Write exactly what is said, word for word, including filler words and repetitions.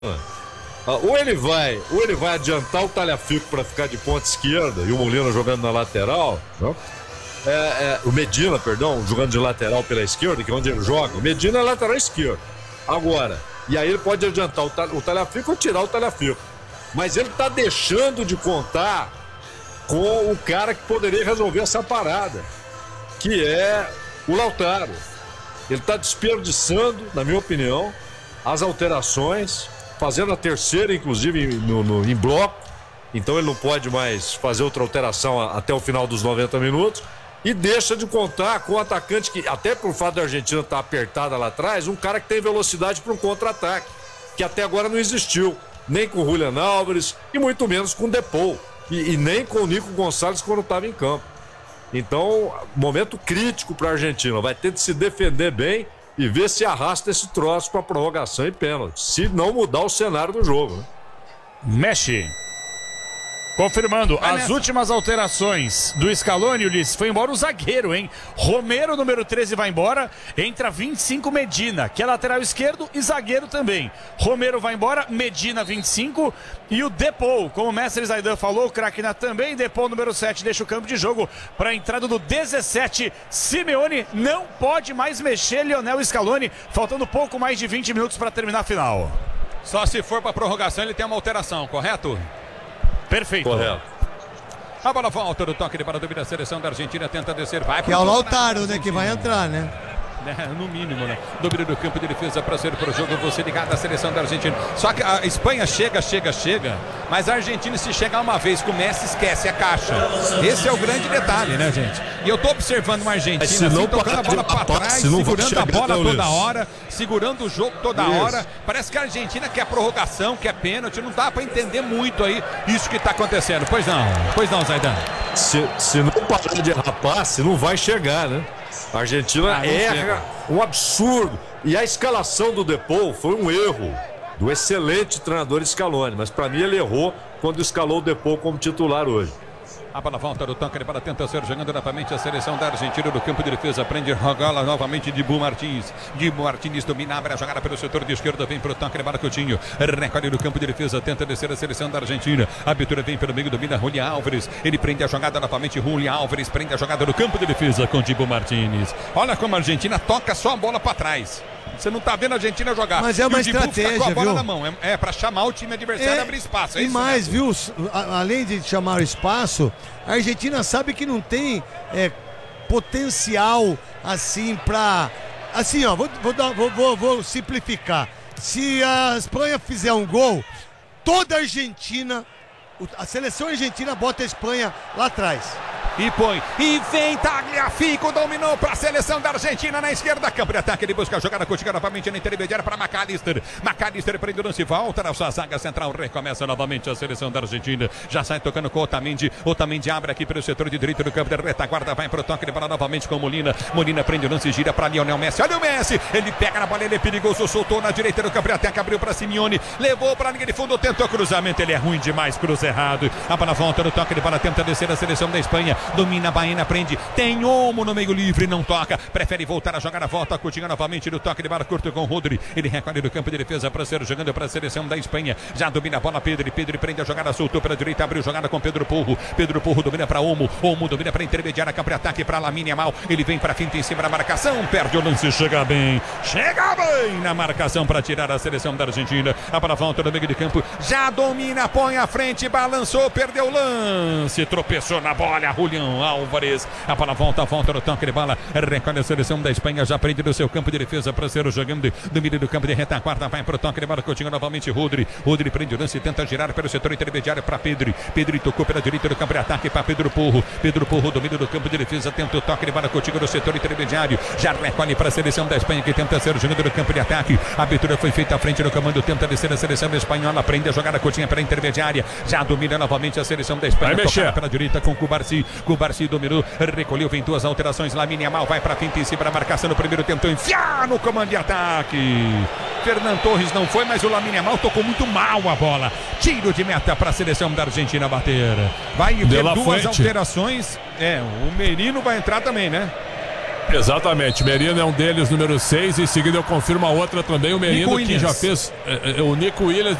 Ou ele vai, ou ele vai adiantar o Tagliafico para ficar de ponta esquerda e o Molina jogando na lateral, não? É, é, o Medina, perdão, jogando de lateral pela esquerda, que é onde ele joga. O Medina é lateral esquerdo. Agora, e aí ele pode adiantar o, o Tagliafico ou tirar o Tagliafico. Mas ele tá deixando de contar com o cara que poderia resolver essa parada, que é o Lautaro. Ele tá desperdiçando, na minha opinião, as alterações, fazendo a terceira, inclusive, no, no, em bloco. Então ele não pode mais fazer outra alteração até o final dos noventa minutos. E deixa de contar com o atacante que, até por fato da Argentina estar apertada lá atrás, um cara que tem velocidade para um contra-ataque, que até agora não existiu. Nem com o Julián Álvares e muito menos com o Depou. E, e nem com o Nico Gonçalves quando estava em campo. Então, momento crítico para a Argentina. Vai ter de se defender bem e ver se arrasta esse troço para prorrogação e pênalti. Se não mudar o cenário do jogo, né? Mexe. Confirmando, Vai as nessa. últimas alterações do Scaloni, Ulisses, foi embora o zagueiro, hein? Romero, número treze, vai embora. Entra vinte e cinco, Medina, que é lateral esquerdo e zagueiro também. Romero vai embora, Medina, vinte e cinco. E o Depou, como o mestre Zaidan falou, o Craquina também. Depou, número sete, deixa o campo de jogo para a entrada do dezessete. Simeone não pode mais mexer, Lionel Scaloni, faltando pouco mais de vinte minutos para terminar a final. Só se for para prorrogação ele tem uma alteração, correto? Perfeito. Correto. A bola volta do toque de bola da seleção da Argentina, tenta descer, vai Que é o Lautaro, né, que vai entrar, né? É, no mínimo, né? Domínio do campo de defesa para ser pro jogo, você ligado à seleção da Argentina. Só que a Espanha chega, chega, chega, mas a Argentina, se chegar uma vez com o Messi, esquece a caixa. Esse é o grande detalhe, né, gente? E eu tô observando uma Argentina se não assim, tocando a bola para trás, segurando a bola toda hora, segurando o jogo toda Isso. hora. Parece que a Argentina quer prorrogação, quer pênalti, não dá para entender muito aí isso que tá acontecendo. Pois não, pois não, Zaidan. Se, se não parar de rapaz, se não vai chegar, né? A Argentina Ah, erra chega. um absurdo. E a escalação do Depou foi um erro do excelente treinador Scaloni. Mas para mim ele errou quando escalou o Depou como titular hoje. A bola volta do toque de bola, tenta ser jogando novamente a seleção da Argentina do campo de defesa. Prende Rogola novamente de Bu Martins. De Bu Martins domina, abre a jogada pelo setor de esquerda, vem pro toque de bola Coutinho. Recolhe do campo de defesa, tenta descer a seleção da Argentina. A abertura vem pelo meio, domina Julián Álvares. Ele prende a jogada novamente, Julián Álvares prende a jogada do campo de defesa com Dibu Martins. Olha como a Argentina toca só a bola para trás. Você não tá vendo a Argentina jogar. Mas é uma E o Dibu fica estratégia, com a bola viu? na mão. É, é para chamar o time adversário a abrir espaço. É e isso, mais, né? viu? A- Além de chamar o espaço, a Argentina sabe que não tem é, potencial assim pra. Assim, ó, vou, vou, dar- vou- vou- vou simplificar. Se a Espanha fizer um gol, toda a Argentina, o- a seleção argentina bota a Espanha lá atrás. E põe, e vem Tagliafico, dominou para a seleção da Argentina na esquerda, campo de ataque, ele busca a jogada, continua novamente na intermediária para McAllister, McAllister prende o lance, volta na sua zaga central, recomeça novamente a seleção da Argentina, já sai tocando com o Otamendi, Otamendi abre aqui pelo setor de direito do campo de retaguarda, vai para o toque de bola novamente com o Molina, Molina prende o lance, gira para Lionel Messi, olha o Messi, ele pega na bola, ele é perigoso, soltou na direita do campo de ataque, abriu para Simeone, levou para a linha de fundo, tentou cruzamento, ele é ruim demais, cruza errado, a bola volta no toque de bola, tenta descer a seleção da Espanha, domina a Baena, prende, tem Olmo no meio livre, não toca, prefere voltar a jogar a volta, Coutinho novamente no toque de bola curto com o Rodri, ele recolhe do campo de defesa para ser jogando para a seleção da Espanha, já domina a bola Pedro, Pedro prende a jogada, soltou pela direita, abriu jogada com Pedro Porro, Pedro Porro domina para Olmo, Olmo domina para intermediária, campo de ataque para Lamine Yamal, ele vem para finta em cima da marcação, perde o lance, chega bem, chega bem na marcação para tirar a seleção da Argentina, a bola volta no meio de campo, já domina, põe à frente, balançou, perdeu o lance, tropeçou na bola, Julián Álvares, a bola volta, volta no toque de bola, recolhe a seleção da Espanha, já prende no seu campo de defesa para ser jogando do meio do campo de retaguarda, vai para o toque de bola, Coutinho novamente, Rodri, Rodri prende o lance, tenta girar pelo setor intermediário para Pedro, Pedro tocou pela direita do campo de ataque para Pedro Porro, Pedro Porro domina do campo de defesa, tenta o toque de bola, Coutinho no setor intermediário, já recolhe para a seleção da Espanha que tenta ser jogando no campo de ataque, a abertura foi feita à frente no comando, tenta descer a seleção espanhola, prende a jogada, Coutinho para a intermediária, já domina novamente a seleção da Espanha, toca pela direita com Cubarsi, Cubarsi dominou, recolheu, vem duas alterações, Lamine Yamal vai para a finta em cima da marcação no primeiro, tentou enfiar no comando de ataque, Fernan Torres não foi, mas o Lamine Yamal tocou muito mal a bola, tiro de meta para a seleção da Argentina bater, vai ter duas alterações, é, o Merino vai entrar também, né? Exatamente, Merino é um deles, número seis. Em seguida eu confirmo a outra também, o Menino que já fez, é, é, o Nico Williams